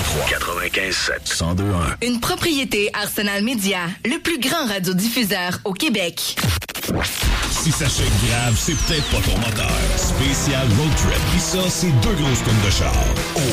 95.7. 102.1. Une propriété Arsenal Media, le plus grand radiodiffuseur au Québec. Si ça chèque grave, c'est peut-être pas ton moteur. Spécial Road Trip. Pis ça, c'est 2 grosses tonnes de char.